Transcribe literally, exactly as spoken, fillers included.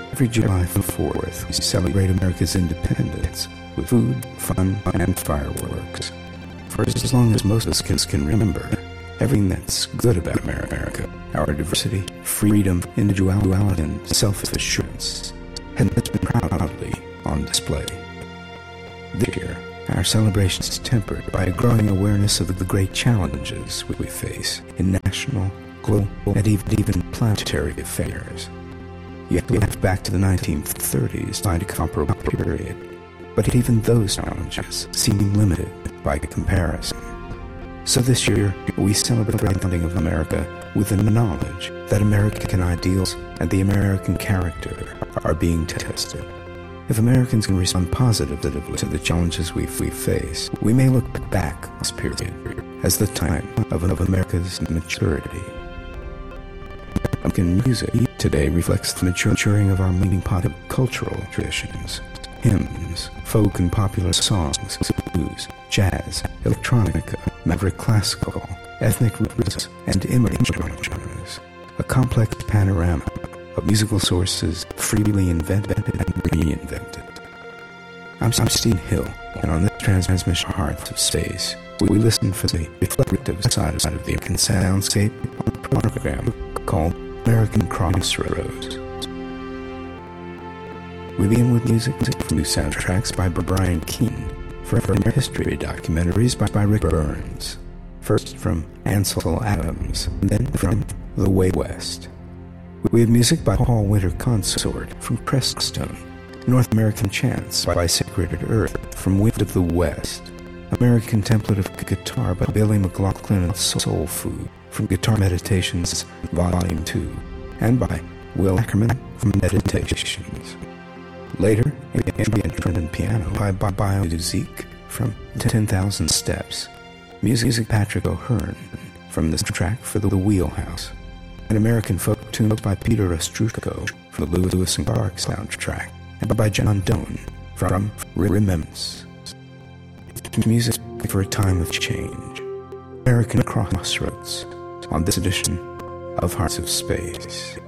Every July fourth, we celebrate America's independence with food, fun, and fireworks. For as long as most of us can, can remember, everything that's good about America, our diversity, freedom, individuality, and self-assurance, has been proudly on display. This year, our celebration is tempered by a growing awareness of the great challenges we face in national, global, and even planetary affairs. Yet we have back to the nineteen thirties to find a comparable period, but even those challenges seem limited by comparison. So this year, we celebrate the founding of America with the knowledge that American ideals and the American character are being tested. If Americans can respond positively to the challenges we, we face, we may look back on this period as the time of, of America's maturity. American music today reflects the maturing of our melting pot of cultural traditions, hymns, folk and popular songs, blues, jazz, electronica, maverick classical, ethnic rhythms, and image genres, a complex panorama of musical sources freely invented and reinvented. I'm, I'm Steve Hill, and on this transmission Heart of Space, we listen for the reflective side of the American soundscape on a program called American Crossroads. We begin with music from new soundtracks by Brian Keane, from history documentaries by, by Rick Burns, first from Ansel Adams, then from The Way West. We have music by Paul Winter Consort from Creststone, North American Chants by Sacred Earth from Wind of the West, American Contemplative Guitar by Billy McLaughlin and Soul Food from Guitar Meditations Volume two, and by Will Ackerman from Meditations. Later, ambient and piano by Biomusique from ten thousand Steps, music Patrick O'Hearn from the track for The Wheelhouse, an American folk tune by Peter Ostrucko from the Lewis and Clark soundtrack, and by John Doan from Remembrance. Music for a time of change. American Crossroads on this edition of Hearts of Space.